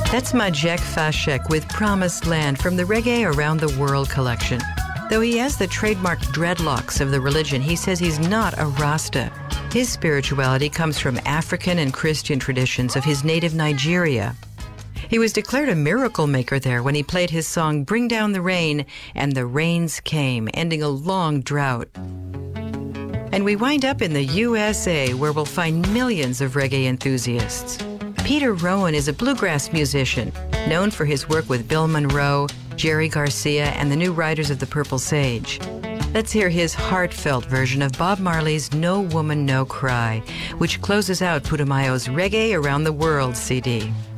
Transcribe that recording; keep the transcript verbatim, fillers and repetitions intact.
That's Majek Fashek with Promised Land from the Reggae Around the World collection. Though he has the trademark dreadlocks of the religion, he says he's not a Rasta. His spirituality comes from African and Christian traditions of his native Nigeria. He was declared a miracle maker there when he played his song Bring Down the Rain, and the rains came, ending a long drought. And we wind up in the U S A, where we'll find millions of reggae enthusiasts. Peter Rowan is a bluegrass musician, known for his work with Bill Monroe, Jerry Garcia, and the New Riders of the Purple Sage. Let's hear his heartfelt version of Bob Marley's No Woman, No Cry, which closes out Putumayo's Reggae Around the World C D.